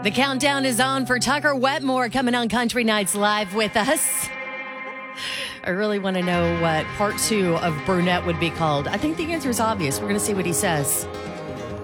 The countdown is on for Tucker Wetmore coming on Country Nights Live with us. I really want to know what part 2 of Brunette would be called. I think the answer is obvious. We're going to see what he says.